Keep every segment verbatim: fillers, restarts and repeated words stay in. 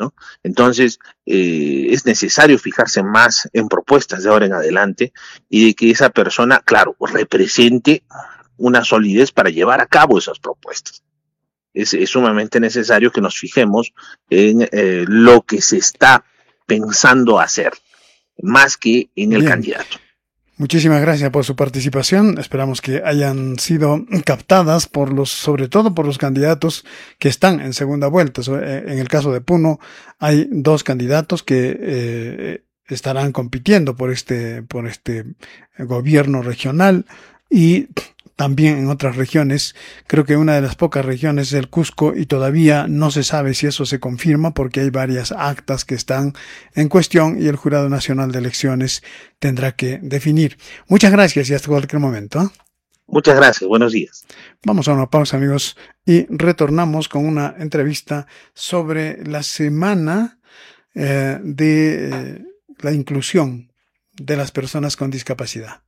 ¿no? Entonces, eh, es necesario fijarse más en propuestas de ahora en adelante y de que esa persona, claro, represente una solidez para llevar a cabo esas propuestas. Es, es sumamente necesario que nos fijemos en eh, lo que se está pensando hacer, más que en el Bien. candidato. Muchísimas gracias por su participación. Esperamos que hayan sido captadas por los, sobre todo por los candidatos que están en segunda vuelta. En el caso de Puno, hay dos candidatos que eh, estarán compitiendo por este, por este gobierno regional y también en otras regiones. Creo que una de las pocas regiones es el Cusco y todavía no se sabe si eso se confirma porque hay varias actas que están en cuestión y el Jurado Nacional de Elecciones tendrá que definir. Muchas gracias y hasta cualquier momento. Muchas gracias, buenos días. Vamos a una pausa, amigos, y retornamos con una entrevista sobre la semana eh, de eh, la inclusión de las personas con discapacidad.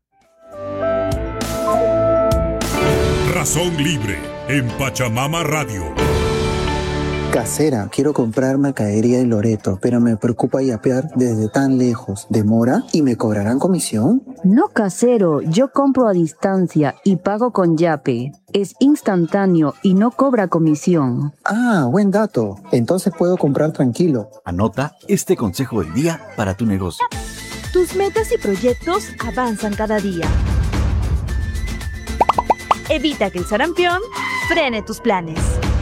Razón Libre en Pachamama Radio. Casera, quiero comprar mercadería en Loreto, pero me preocupa yapear desde tan lejos. ¿Demora? ¿Y me cobrarán comisión? No, casero, yo compro a distancia y pago con Yape. Es instantáneo y no cobra comisión. Ah, buen dato. Entonces puedo comprar tranquilo. Anota este consejo del día para tu negocio. Tus metas y proyectos avanzan cada día. Evita que el sarampión frene tus planes.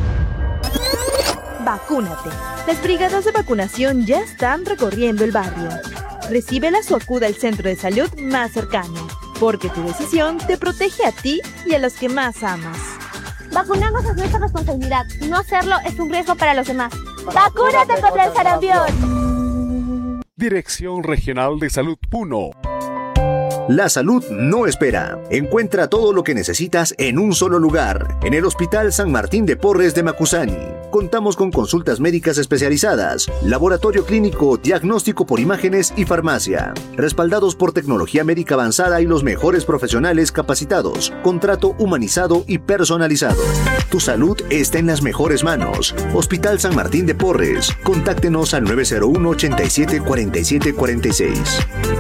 Vacúnate. Las brigadas de vacunación ya están recorriendo el barrio. Recíbelas o acuda al centro de salud más cercano, porque tu decisión te protege a ti y a los que más amas. Vacunarnos es nuestra responsabilidad. No hacerlo es un riesgo para los demás. ¡Vacúnate contra el sarampión! Dirección Regional de Salud Puno. La salud no espera. Encuentra todo lo que necesitas en un solo lugar, en el Hospital San Martín de Porres de Macusani. Contamos con consultas médicas especializadas, laboratorio clínico, diagnóstico por imágenes y farmacia. Respaldados por tecnología médica avanzada y los mejores profesionales capacitados. Contrato humanizado y personalizado. Tu salud está en las mejores manos. Hospital San Martín de Porres. Contáctenos al nueve cero uno, ochenta y siete, cuarenta y siete cuarenta y seis.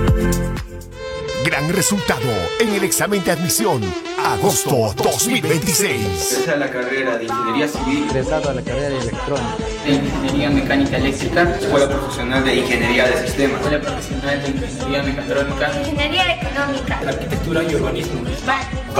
Gran resultado en el examen de admisión, agosto dos mil veintiséis. Ingresé a la carrera de Ingeniería Civil. Ingresado a la carrera de Electrónica. De Ingeniería Mecánica Eléctrica. Escuela Profesional de Ingeniería de Sistemas. Escuela Profesional de Ingeniería Mecatrónica. Ingeniería Económica. Arquitectura y Urbanismo.